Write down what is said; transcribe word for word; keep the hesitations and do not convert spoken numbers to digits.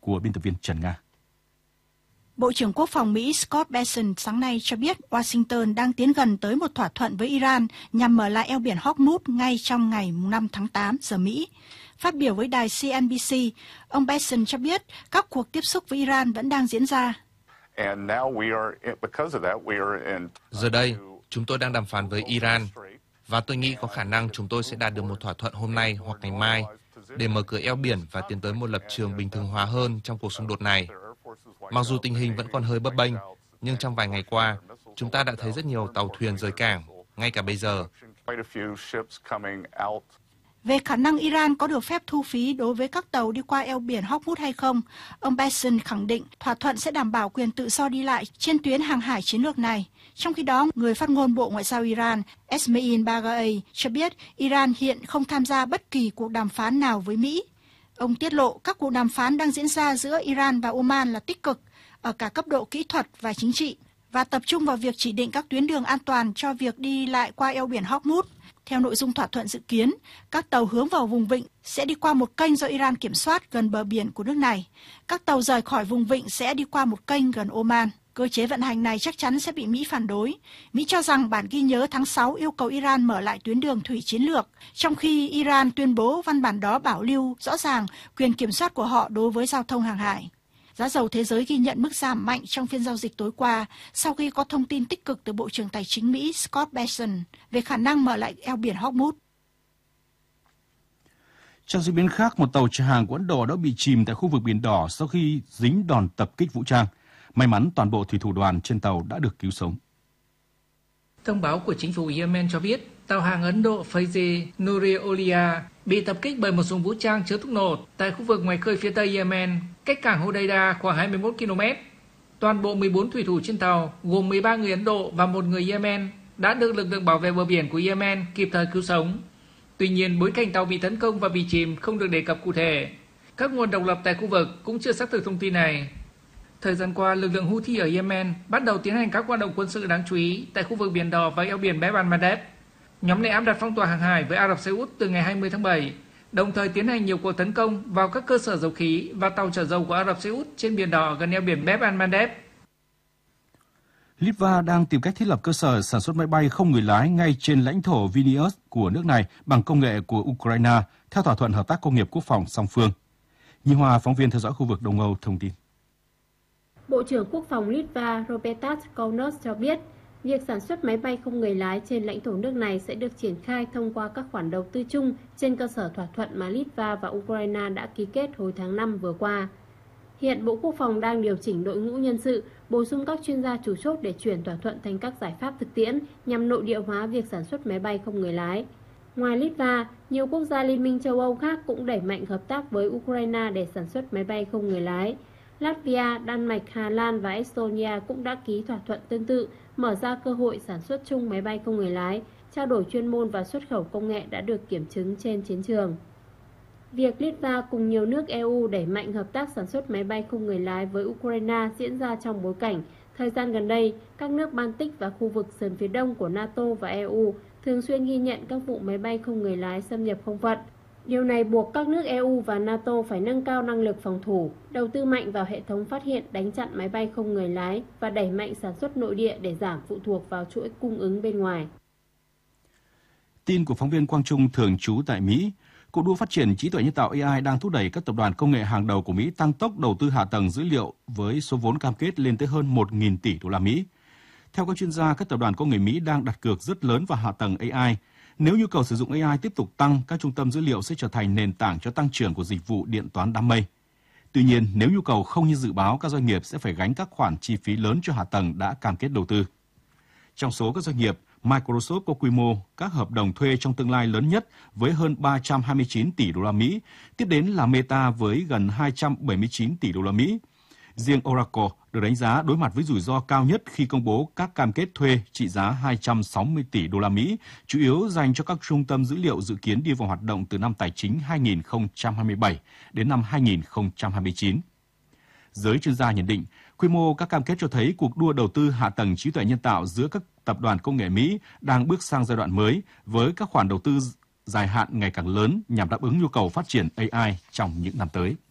của biên tập viên Trần Nga. Bộ trưởng Quốc phòng Mỹ Scott Bessent sáng nay cho biết Washington đang tiến gần tới một thỏa thuận với Iran nhằm mở lại eo biển Hormuz ngay trong ngày năm tháng tám giờ Mỹ. Phát biểu với đài xê en bê xê, ông Bessent cho biết các cuộc tiếp xúc với Iran vẫn đang diễn ra. Giờ đây, chúng tôi đang đàm phán với Iran và tôi nghĩ có khả năng chúng tôi sẽ đạt được một thỏa thuận hôm nay hoặc ngày mai để mở cửa eo biển và tiến tới một lập trường bình thường hóa hơn trong cuộc xung đột này. Mặc dù tình hình vẫn còn hơi bấp bênh, nhưng trong vài ngày qua, chúng ta đã thấy rất nhiều tàu thuyền rời cảng, ngay cả bây giờ. Về khả năng Iran có được phép thu phí đối với các tàu đi qua eo biển Hormuz hay không, ông Bessent khẳng định thỏa thuận sẽ đảm bảo quyền tự do đi lại trên tuyến hàng hải chiến lược này. Trong khi đó, người phát ngôn Bộ Ngoại giao Iran Esmail Baghaei cho biết Iran hiện không tham gia bất kỳ cuộc đàm phán nào với Mỹ. Ông tiết lộ các cuộc đàm phán đang diễn ra giữa Iran và Oman là tích cực ở cả cấp độ kỹ thuật và chính trị và tập trung vào việc chỉ định các tuyến đường an toàn cho việc đi lại qua eo biển Hormuz. Theo nội dung thỏa thuận dự kiến, các tàu hướng vào vùng vịnh sẽ đi qua một kênh do Iran kiểm soát gần bờ biển của nước này. Các tàu rời khỏi vùng vịnh sẽ đi qua một kênh gần Oman. Cơ chế vận hành này chắc chắn sẽ bị Mỹ phản đối. Mỹ cho rằng bản ghi nhớ tháng sáu yêu cầu Iran mở lại tuyến đường thủy chiến lược, trong khi Iran tuyên bố văn bản đó bảo lưu rõ ràng quyền kiểm soát của họ đối với giao thông hàng hải. Giá dầu thế giới ghi nhận mức giảm mạnh trong phiên giao dịch tối qua sau khi có thông tin tích cực từ Bộ trưởng Tài chính Mỹ Scott Bessent về khả năng mở lại eo biển Hormuz. Trong diễn biến khác, một tàu chở hàng của Ấn Độ đã bị chìm tại khu vực Biển Đỏ sau khi dính đòn tập kích vũ trang. May mắn toàn bộ thủy thủ đoàn trên tàu đã được cứu sống. Thông báo của chính phủ Yemen cho biết tàu hàng Ấn Độ Faiz Nuriolia bị tập kích bởi một súng vũ trang chứa thuốc nổ tại khu vực ngoài khơi phía tây Yemen, cách cảng Hodeida khoảng hai mươi mốt ki lô mét. Toàn bộ mười bốn thủy thủ trên tàu, gồm mười ba người Ấn Độ và một người Yemen, đã được lực lượng bảo vệ bờ biển của Yemen kịp thời cứu sống. Tuy nhiên, bối cảnh tàu bị tấn công và bị chìm không được đề cập cụ thể. Các nguồn độc lập tại khu vực cũng chưa xác thực thông tin này. Thời gian qua, lực lượng Houthi ở Yemen bắt đầu tiến hành các hoạt động quân sự đáng chú ý tại khu vực Biển Đỏ và eo biển Bab al-Mandeb. Nhóm này áp đặt phong tỏa hàng hải với Ả Rập Xê Út từ ngày hai mươi tháng bảy, đồng thời tiến hành nhiều cuộc tấn công vào các cơ sở dầu khí và tàu chở dầu của Ả Rập Xê Út trên Biển Đỏ gần eo biển Bab al-Mandeb. Litva đang tìm cách thiết lập cơ sở sản xuất máy bay không người lái ngay trên lãnh thổ Vilnius của nước này bằng công nghệ của Ukraine, theo thỏa thuận hợp tác công nghiệp quốc phòng song phương. Nhi Hoa, phóng viên theo dõi khu vực Đông Âu thông tin. Bộ trưởng Quốc phòng Litva Robertas Kaunas cho biết, việc sản xuất máy bay không người lái trên lãnh thổ nước này sẽ được triển khai thông qua các khoản đầu tư chung trên cơ sở thỏa thuận mà Litva và Ukraine đã ký kết hồi tháng năm vừa qua. Hiện Bộ Quốc phòng đang điều chỉnh đội ngũ nhân sự, bổ sung các chuyên gia chủ chốt để chuyển thỏa thuận thành các giải pháp thực tiễn nhằm nội địa hóa việc sản xuất máy bay không người lái. Ngoài Litva, nhiều quốc gia Liên minh châu Âu khác cũng đẩy mạnh hợp tác với Ukraine để sản xuất máy bay không người lái. Latvia, Đan Mạch, Hà Lan và Estonia cũng đã ký thỏa thuận tương tự, mở ra cơ hội sản xuất chung máy bay không người lái, trao đổi chuyên môn và xuất khẩu công nghệ đã được kiểm chứng trên chiến trường. Việc Litva cùng nhiều nước e u đẩy mạnh hợp tác sản xuất máy bay không người lái với Ukraine diễn ra trong bối cảnh, thời gian gần đây, các nước Baltic và khu vực sườn phía đông của NATO và e u thường xuyên ghi nhận các vụ máy bay không người lái xâm nhập không phận. Điều này buộc các nước e u và NATO phải nâng cao năng lực phòng thủ, đầu tư mạnh vào hệ thống phát hiện đánh chặn máy bay không người lái và đẩy mạnh sản xuất nội địa để giảm phụ thuộc vào chuỗi cung ứng bên ngoài. Tin của phóng viên Quang Trung thường trú tại Mỹ. Cuộc đua phát triển trí tuệ nhân tạo a i đang thúc đẩy các tập đoàn công nghệ hàng đầu của Mỹ tăng tốc đầu tư hạ tầng dữ liệu với số vốn cam kết lên tới hơn một nghìn tỷ đô la Mỹ. Theo các chuyên gia, các tập đoàn công nghệ Mỹ đang đặt cược rất lớn vào hạ tầng a i. Nếu nhu cầu sử dụng a i tiếp tục tăng, các trung tâm dữ liệu sẽ trở thành nền tảng cho tăng trưởng của dịch vụ điện toán đám mây. Tuy nhiên, nếu nhu cầu không như dự báo, các doanh nghiệp sẽ phải gánh các khoản chi phí lớn cho hạ tầng đã cam kết đầu tư. Trong số các doanh nghiệp, Microsoft có quy mô các hợp đồng thuê trong tương lai lớn nhất với hơn ba trăm hai mươi chín tỷ đô la Mỹ, tiếp đến là Meta với gần hai trăm bảy mươi chín tỷ đô la Mỹ. Riêng Oracle được đánh giá đối mặt với rủi ro cao nhất khi công bố các cam kết thuê trị giá hai trăm sáu mươi tỷ đô la Mỹ, chủ yếu dành cho các trung tâm dữ liệu dự kiến đi vào hoạt động từ năm tài chính hai nghìn không trăm hai mươi bảy đến năm hai nghìn không trăm hai mươi chín. Giới chuyên gia nhận định, quy mô các cam kết cho thấy cuộc đua đầu tư hạ tầng trí tuệ nhân tạo giữa các tập đoàn công nghệ Mỹ đang bước sang giai đoạn mới với các khoản đầu tư dài hạn ngày càng lớn nhằm đáp ứng nhu cầu phát triển a i trong những năm tới.